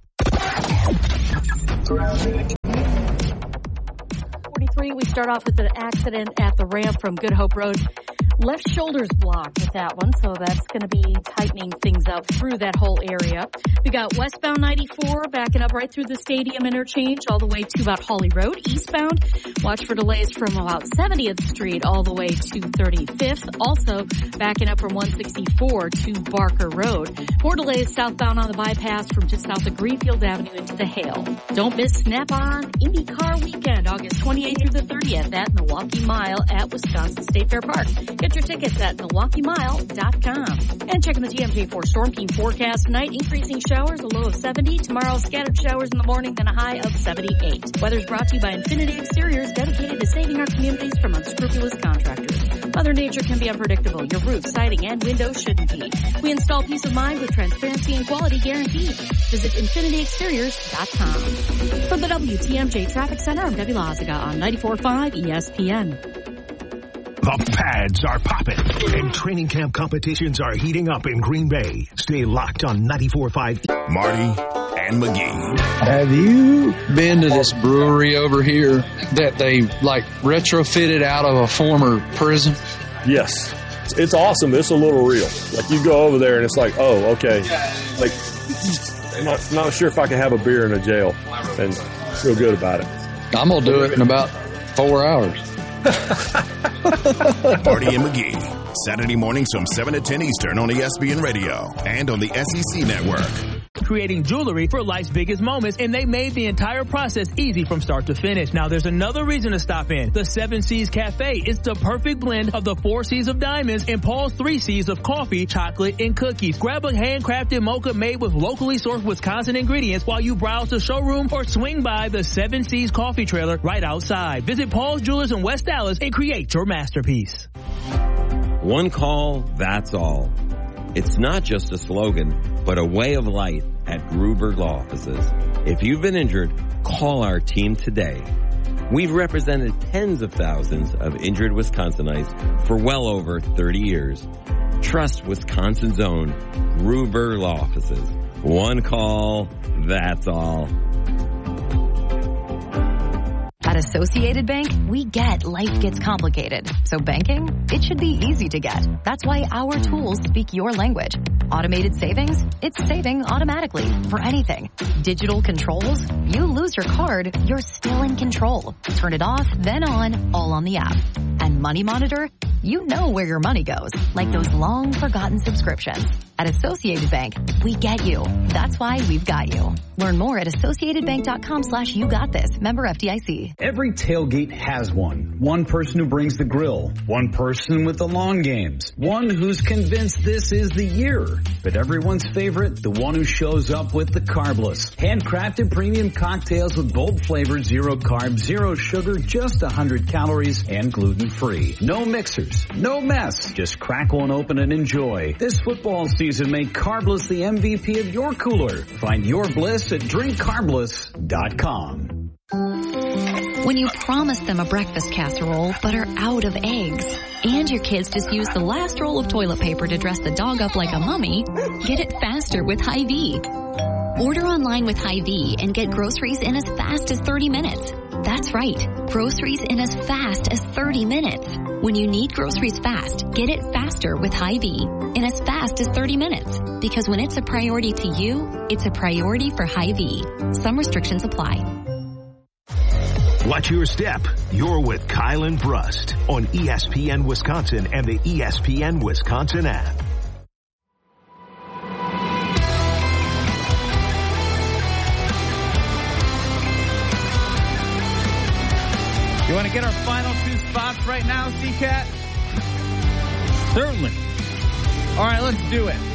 forty-three, we start off with an accident at the ramp from Good Hope Road. Left shoulder's blocked with that one, so that's going to be tightening things up through that whole area. We got westbound ninety-four backing up right through the stadium interchange all the way to about Hawley Road. Eastbound, watch for delays from about seventieth Street all the way to thirty-fifth. Also backing up from one sixty-four to Barker Road. More delays southbound on the bypass from just south of Greenfield Avenue into the Hale. Don't miss Snap-on IndyCar Weekend, August twenty-eighth through the thirtieth at Milwaukee Mile at Wisconsin State Fair Park. Get your tickets at milwaukee mile dot com. And checking the T M J four Storm Team forecast tonight, increasing showers, a low of seventy. Tomorrow, scattered showers in the morning, then a high of seventy-eight. Weather's brought to you by Infinity Exteriors, dedicated to saving our communities from unscrupulous contractors. Mother Nature can be unpredictable. Your roof, siding, and windows shouldn't be. We install peace of mind with transparency and quality guaranteed. Visit infinity exteriors dot com. From the W T M J Traffic Center, I'm Debbie Lazaga on ninety-four point five E S P N. The pads are popping, and training camp competitions are heating up in Green Bay. Stay locked on ninety-four point five. Marty and McGee. Have you been to this brewery over here that they, like, retrofitted out of a former prison? Yes. It's awesome, but it's a little real. Like, you go over there, and it's like, oh, okay. Like, I'm not, not sure if I can have a beer in a jail and feel good about it. I'm going to do it in about four hours. Marty and McGee, Saturday mornings from seven to ten Eastern on E S P N Radio and on the S E C Network. Creating jewelry for life's biggest moments, and they made the entire process easy from start to finish. Now, there's another reason to stop in. The Seven Seas Cafe. It's the perfect blend of the four C's of diamonds and Paul's three C's of coffee, chocolate, and cookies. Grab a handcrafted mocha made with locally sourced Wisconsin ingredients while you browse the showroom or swing by the Seven Seas Coffee Trailer right outside. Visit Paul's Jewelers in West Dallas and create your masterpiece. One call, that's all. It's not just a slogan, but a way of life at Gruber Law Offices. If you've been injured, call our team today. We've represented tens of thousands of injured Wisconsinites for well over thirty years. Trust Wisconsin's own Gruber Law Offices. One call, that's all. At Associated Bank, we get life gets complicated. So banking, it should be easy to get. That's why our tools speak your language. Automated savings, it's saving automatically for anything. Digital controls, you lose your card, you're still in control. Turn it off, then on, all on the app. And Money Monitor, you know where your money goes, like those long forgotten subscriptions. At Associated Bank, we get you. That's why we've got you. Learn more at associatedbank.com slash you got this. Member F D I C. Every tailgate has one. One person who brings the grill. One person with the long games. One who's convinced this is the year. But everyone's favorite, the one who shows up with the carbless. Handcrafted premium cocktails with bold flavors, zero carbs, zero sugar, just one hundred calories, and gluten-free. No mixers, no mess. Just crack one open and enjoy. This football season, make Carbless the M V P of your cooler. Find your bliss at drink carbless dot com. When you promise them a breakfast casserole but are out of eggs, and your kids just use the last roll of toilet paper to dress the dog up like a mummy, get it faster with Hy-Vee. Order online with Hy-Vee and get groceries in as fast as thirty minutes. That's right, groceries in as fast as thirty minutes. When you need groceries fast, get it faster with Hy-Vee in as fast as thirty minutes. Because when it's a priority to you, it's a priority for Hy-Vee. Some restrictions apply. Watch your step. You're with Kyle and Brust on E S P N Wisconsin and the E S P N Wisconsin app. You want to get our final two spots right now, C-Cat? Certainly. All right, let's do it.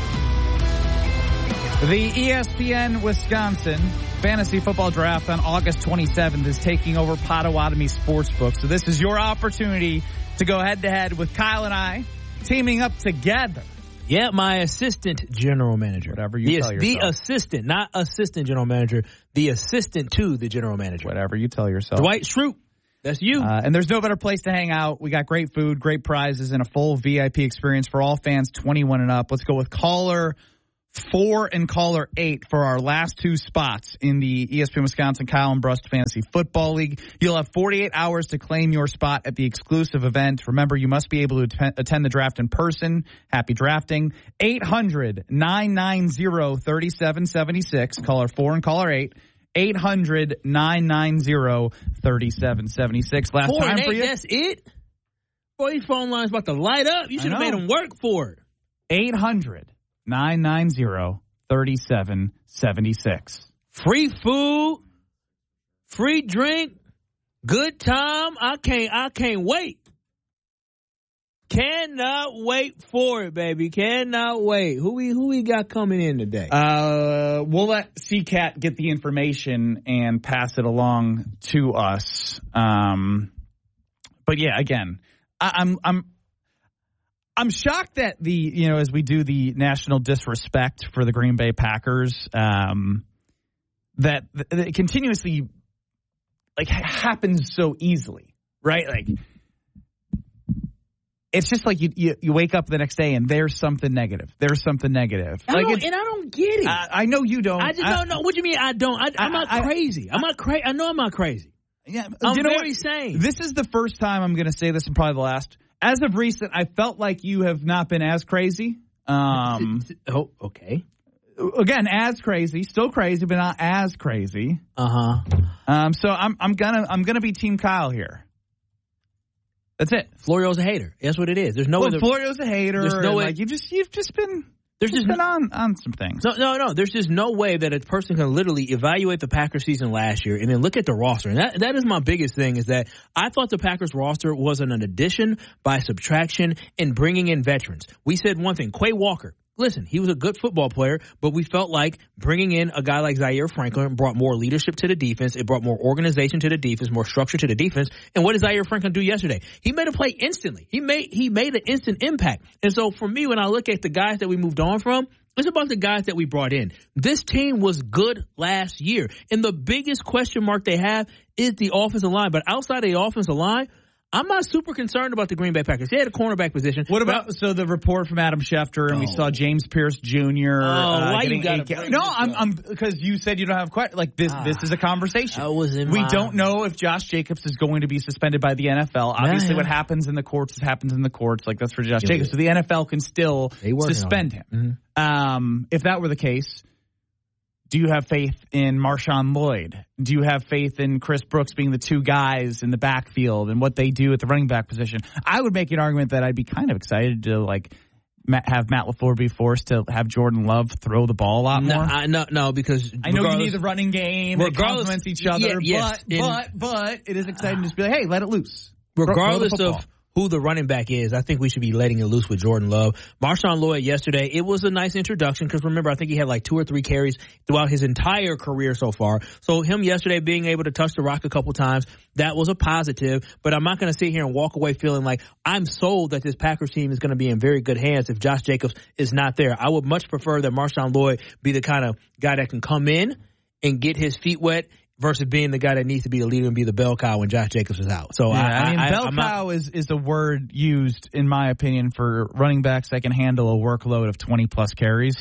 The E S P N Wisconsin Fantasy Football Draft on August twenty-seventh is taking over Potawatomi Sportsbook. So this is your opportunity to go head-to-head with Kyle and I, teaming up together. Yeah, my assistant general manager. Whatever you the, tell yourself. The assistant, not assistant general manager, the assistant to the general manager. Whatever you tell yourself. Dwight Schrute. That's you. Uh, and there's no better place to hang out. We got great food, great prizes, and a full V I P experience for all fans twenty-one and up. Let's go with caller four and caller eight for our last two spots in the E S P N Wisconsin Kyle and Brust Fantasy Football League. You'll have forty-eight hours to claim your spot at the exclusive event. Remember, you must be able to attend the draft in person. Happy drafting. eight hundred, nine nine zero, three seven seven six. Caller four and caller eight. eight hundred, nine nine zero, three seven seven six. Last Four time and eight, for you. That's it? Boy, these phone lines about to light up. You should have made them work for it. eight hundred, nine nine zero, three seven seven six. Free food, free drink, good time. I can't, I can't wait. Cannot wait for it, baby. Cannot wait. Who we who we got coming in today? Uh, we'll let C-Cat get the information and pass it along to us. Um, but yeah, again, I, I'm I'm I'm shocked that the you know as we do the national disrespect for the Green Bay Packers, um, that, that it continuously like happens so easily, right? Like. It's just like you, you you wake up the next day and there's something negative. There's something negative. I like don't, and I don't get it. I, I know you don't. I just I, don't know. What do you mean I don't? I, I'm not I, crazy. I'm not crazy. I know I'm not crazy. Yeah, I'm you know very what? sane. This is the first time I'm going to say this and probably the last. As of recent, I felt like you have not been as crazy. Um, oh, okay. Again, as crazy, still crazy, but not as crazy. Uh huh. Um, so I'm I'm gonna I'm gonna be Team Kyle here. That's it. Florio's a hater. That's what it is. There's no well, other. Florio's a hater. There's no way. Like you just you've just been. There's just just been on, on some things. No, no, no. There's just no way that a person can literally evaluate the Packers season last year and then look at the roster. And that that is my biggest thing is that I thought the Packers roster wasn't an addition by subtraction and bringing in veterans. We said one thing, Quay Walker. Listen, he was a good football player, but we felt like bringing in a guy like Zaire Franklin brought more leadership to the defense. It brought more organization to the defense, more structure to the defense. And what did Zaire Franklin do yesterday? He made a play instantly. He made he made an instant impact. And so for me, when I look at the guys that we moved on from, it's about the guys that we brought in. This team was good last year. And the biggest question mark they have is the offensive line. But outside of the offensive line, I'm not super concerned about the Green Bay Packers. They had a cornerback position. What about so the report from Adam Schefter and oh. we saw James Pierce Junior Oh, uh, why getting you gotta eight, No, I'm I'm because you said you don't have quite like this. Ah, this is a conversation. I was in we my... don't know if Josh Jacobs is going to be suspended by the N F L. Obviously, yeah, yeah. what happens in the courts happens in the courts. Like that's for Josh yeah, Jacobs. Yeah. So the N F L can still suspend him. Mm-hmm. Um, if that were the case. Do you have faith in Marshawn Lloyd? Do you have faith in Chris Brooks being the two guys in the backfield and what they do at the running back position? I would make an argument that I'd be kind of excited to like have Matt LaFleur be forced to have Jordan Love throw the ball a lot no, more. I, no, no, because I know you need the running game. They complement each other, yeah, yes, but, but but it is exciting uh, to just be like, hey, let it loose. Regardless of who the running back is, I think we should be letting it loose with Jordan Love. Marshawn Lloyd yesterday, it was a nice introduction because remember, I think he had like two or three carries throughout his entire career so far. So him yesterday being able to touch the rock a couple times, that was a positive. But I'm not going to sit here and walk away feeling like I'm sold that this Packers team is going to be in very good hands if Josh Jacobs is not there. I would much prefer that Marshawn Lloyd be the kind of guy that can come in and get his feet wet versus being the guy that needs to be the leader and be the bell cow when Josh Jacobs is out. So yeah, I, I mean, I, bell I'm cow not, is, is a word used, in my opinion, for running backs that can handle a workload of twenty plus carries.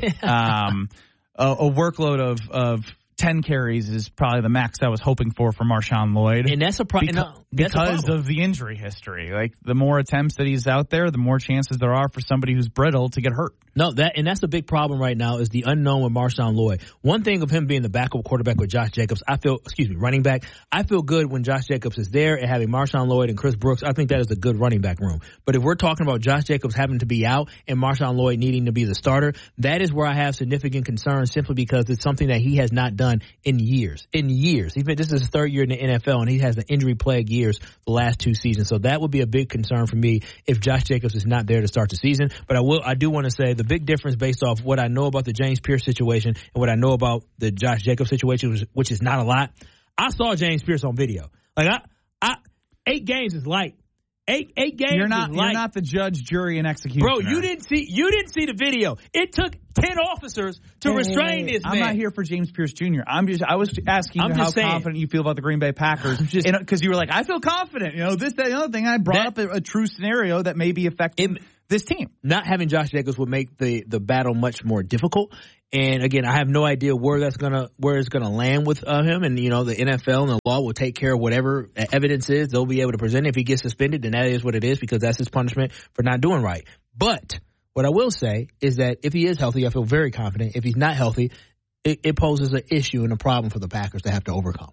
um, a, a workload of of ten carries is probably the max I was hoping for for Marshawn Lloyd, and that's a pro- because, no, that's because a of the injury history. Like the more attempts that he's out there, the more chances there are for somebody who's brittle to get hurt. No, that and that's the big problem right now is the unknown with Marshawn Lloyd. One thing of him being the backup quarterback with Josh Jacobs, I feel, excuse me, running back, I feel good when Josh Jacobs is there and having Marshawn Lloyd and Chris Brooks. I think that is a good running back room. But if we're talking about Josh Jacobs having to be out and Marshawn Lloyd needing to be the starter, that is where I have significant concerns simply because it's something that he has not done done in years. In years. He's been, this is his third year in the N F L, and he has an injury-plagued years the last two seasons. So that would be a big concern for me if Josh Jacobs is not there to start the season. But I will, I do want to say the big difference based off what I know about the James Pierce situation and what I know about the Josh Jacobs situation, which, which is not a lot. I saw James Pierce on video. Like I, I, eight games is light. Eight eight games. You're not. is You're light. not the judge, jury, and executioner. Bro, you didn't see. You didn't see the video. It took ten officers to Hey, restrain hey, this man. I'm not here for James Pierce Junior I'm just. I was asking I'm you just how saying. confident you feel about the Green Bay Packers, because you were like, I feel confident. You know, this, that, the other thing. I brought That- up a, a true scenario that may be affecting this team. Not having Josh Jacobs would make the, the battle much more difficult. And again, I have no idea where that's gonna where it's gonna land with uh, him. And you know, the N F L and the law will take care of whatever evidence is. They'll be able to present it. If he gets suspended, then that is what it is, because that's his punishment for not doing right. But what I will say is that if he is healthy, I feel very confident. If he's not healthy, it, it poses an issue and a problem for the Packers to have to overcome.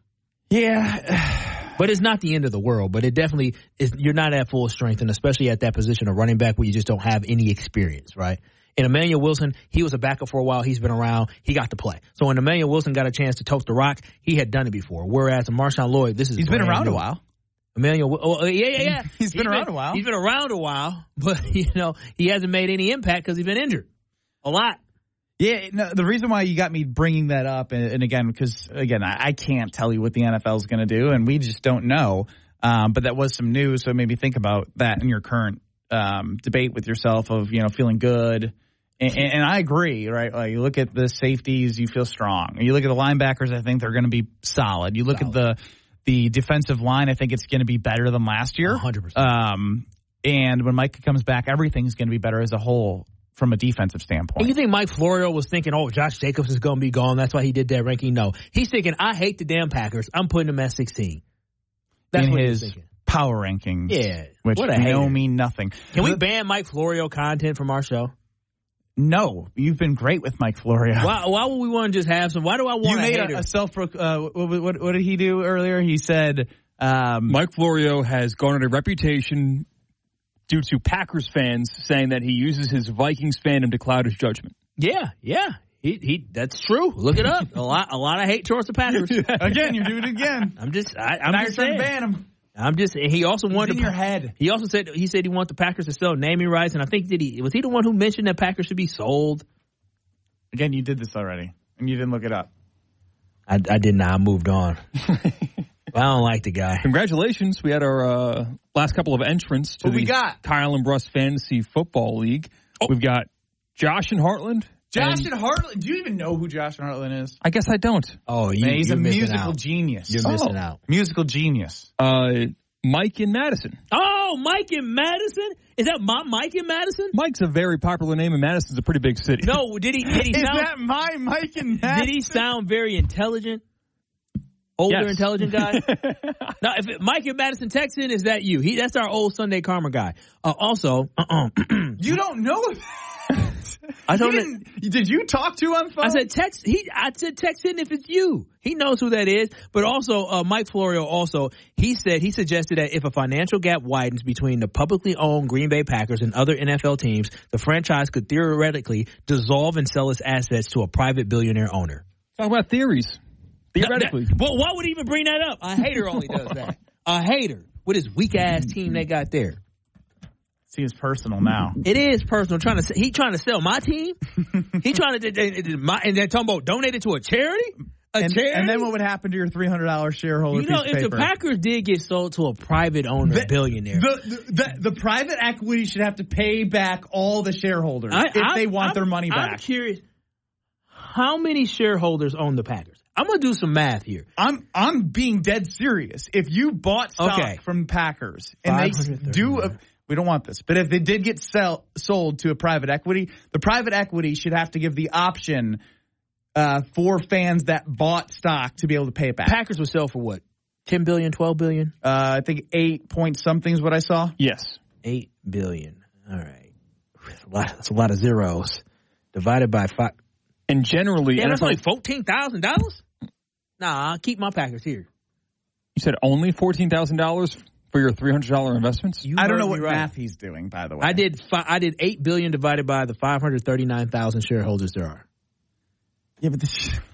Yeah. But it's not the end of the world. But it definitely is. You're not at full strength, and especially at that position of running back where you just don't have any experience, right? And Emmanuel Wilson, he was a backup for a while. He's been around. He got to play. So when Emmanuel Wilson got a chance to tote the rock, he had done it before. Whereas Marshawn Lloyd, this is He's been brand around new. a while. Emmanuel, oh, yeah, yeah, yeah. He's been around a while. He's been around a while, but you know he hasn't made any impact because he's been injured a lot. Yeah, no, the reason why you got me bringing that up, and, and again, because, again, I, I can't tell you what the N F L is going to do, and we just don't know. Um, but that was some news, so maybe think about that in your current um, debate with yourself of, you know, feeling good. And, and, and I agree, right? Like, you look at the safeties, you feel strong. You look at the linebackers, I think they're going to be solid. You look solid. at the the defensive line, I think it's going to be better than last year. one hundred percent. Um, and when Micah comes back, everything's going to be better as a whole from a defensive standpoint. And you think Mike Florio was thinking, oh, Josh Jacobs is going to be gone, that's why he did that ranking? No. He's thinking, I hate the damn Packers. I'm putting them at sixteen. That's in what his he's thinking. power rankings. Yeah. Which What a know hater. mean nothing. Can we ban Mike Florio content from our show? No. You've been great with Mike Florio. Why, why would we want to just have some? Why do I want You a made hater? a, a self. Uh, what, what, what did he do earlier? He said um, Mike Florio has garnered a reputation due to Packers fans saying that he uses his Vikings fandom to cloud his judgment. Yeah, yeah. He, he, that's true. Look it up. A lot, a lot of hate towards the Packers. Again, you're doing it again. I'm just, I, I'm now just you're trying saying. to ban him. I'm just. He also He's wanted in to, your head. He also said he said he wanted the Packers to sell naming rights, and I think did he was he the one who mentioned that Packers should be sold? Again, you did this already, and you didn't look it up. I, I did not. I moved on. I don't like the guy. Congratulations. We had our uh, last couple of entrants to What the we got? Kyle and Bruss Fantasy Football League. Oh. We've got Josh and Heartland. Josh and and Heartland. Do you even know who Josh and Heartland is? I guess I don't. Oh, you, Man, he's you're a missing musical out. genius. You're Oh. missing out. Musical genius. Uh, Mike in Madison. Oh, Mike in Madison? Is that my Mike in Madison? Mike's a very popular name, and Madison's a pretty big city. No, did he? Did he Is sound? that my Mike and Madison? Did he sound very intelligent? Older, Yes. intelligent guy. Now, if it, Mike in Madison, Texan, is that you? He that's our old Sunday Karma guy. Uh, also, uh-uh. You don't know that. I told You him. didn't- Did you talk to on phone? I said text. He. I said text in if it's you. He knows who that is. But also, uh, Mike Florio. Also, he said he suggested that if a financial gap widens between the publicly owned Green Bay Packers and other N F L teams, the franchise could theoretically dissolve and sell its assets to a private billionaire owner. Talk about theories. Theoretically. That, that, well, why would he even bring that up? A hater only does that. A hater with his weak ass team they got there. See, it's personal now. It is personal. Trying to he trying to sell my team. He trying to and, my, and then talking about donate it to a charity. A and, charity. and then what would happen to your three hundred dollars shareholder? You know, piece of if paper? the Packers did get sold to a private owner, The- billionaire, The, the, the, the private equity should have to pay back all the shareholders I- if I- they want I'm- their money I'm back. curious, how many shareholders own the Packers? I'm gonna do some math here. I'm I'm being dead serious. If you bought stock Okay. from Packers and they five hundred do, a, we don't want this, but if they did get sell, sold to a private equity, the private equity should have to give the option uh, for fans that bought stock to be able to pay it back. Packers would sell for what? ten billion, twelve billion? Uh, I think eight point something is what I saw. Yes. eight billion. All right. That's a lot, that's a lot of zeros. Divided by five. And generally, Yeah, that's N F L only fourteen thousand dollars? Nah, I'll keep my Packers here. You said only fourteen thousand dollars for your three hundred dollars investments? You I don't heard know me what right. math he's doing, by the way. I did fi- I did eight billion divided by the five hundred thirty-nine thousand shareholders there are. Yeah, but this,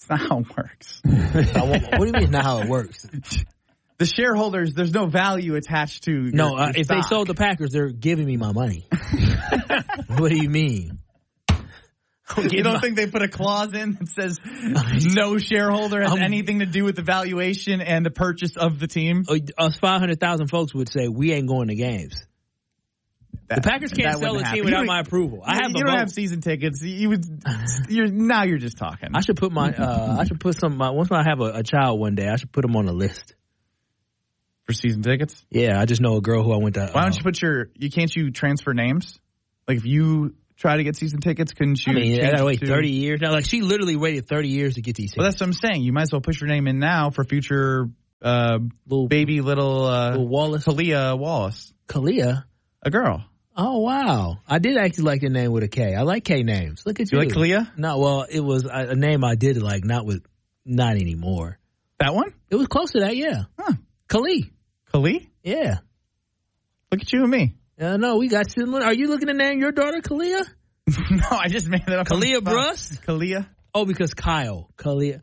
It's not how it works. What do you mean? Not how it works. The shareholders, there's no value attached to. Your, no, uh, your if stock. they sold the Packers, they're giving me my money. What do you mean? You don't think they put a clause in that says no shareholder has I'm, anything to do with the valuation and the purchase of the team? Us five hundred thousand folks would say we ain't going to games. That, the Packers can't sell a team without my approval. I have. You a don't vote. have season tickets. You would. You're now. You're just talking. I should put my. Uh, I should put some. My, once I have a, a child one day, I should put them on a list for season tickets. Yeah, I just know a girl who I went to. Why don't uh, you put your? You can't you transfer names? Like if you try to get season tickets, couldn't you? I mean, I gotta wait to, thirty years now. Like she literally waited thirty years to get these tickets. Well, that's what I'm saying. You might as well push your name in now for future uh, little baby little, uh, little Wallace, Kalia Wallace, Kalia, a girl. Oh wow! I did actually like the name with a K. I like K names. Look at you. You like Kalia? No, well, it was a, a name I did like, not with, not anymore. That one? It was close to that, yeah. Huh? Kali. Kali? Yeah. Look at you and me. Uh, no, we got similar. Are you looking to name your daughter Kalia? No, I just made that up. Kalia Brust? Kalia. Oh, because Kyle. Kalia.